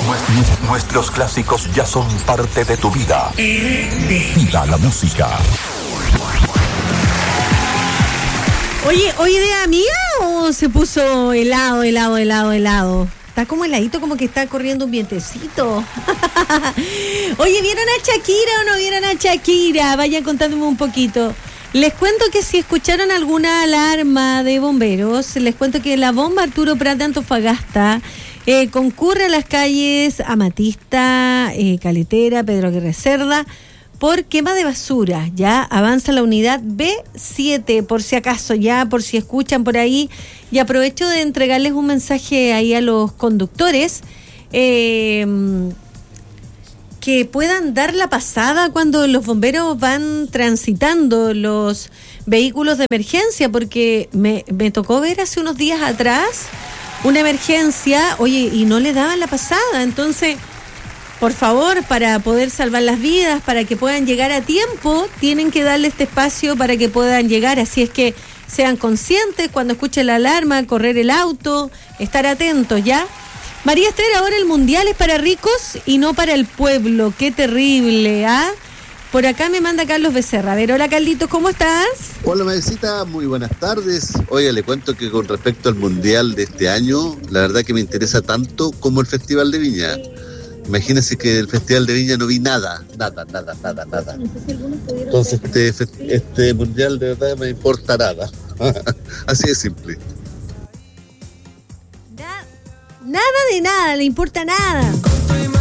Nuestros clásicos ya son parte de tu vida. Viva la música. Oye, ¿hoy de amiga o se puso helado? Está como heladito, como que está corriendo un vientecito. Oye, ¿vieron a Shakira o no vieron a Shakira? Vayan contándome un poquito. Les cuento que si escucharon alguna alarma de bomberos, les cuento que la bomba Arturo Prat de Antofagasta concurre a las calles Amatista, Caletera, Pedro Aguirre Cerda, por quema de basura. Ya avanza la unidad B7, por si acaso, ya por si escuchan por ahí. Y aprovecho de entregarles un mensaje ahí a los conductores, que puedan dar la pasada cuando los bomberos van transitando los vehículos de emergencia, porque me tocó ver hace unos días atrás una emergencia, oye, y no le daban la pasada. Entonces, por favor, para poder salvar las vidas, para que puedan llegar a tiempo, tienen que darle este espacio para que puedan llegar. Así es que sean conscientes cuando escuchen la alarma, correr el auto, estar atentos, ¿ya? María Esther, ahora el mundial es para ricos y no para el pueblo. Qué terrible, ¿ah? Por acá me manda Carlos Becerra. A ver, hola Carlitos, ¿cómo estás? Hola Madrecita, muy buenas tardes. Oiga, le cuento que con respecto al mundial de este año, la verdad que me interesa tanto como el Festival de Viña. Imagínense que del Festival de Viña no vi nada. Entonces este mundial de verdad me importa nada. Así de simple. Nada de nada, le importa nada.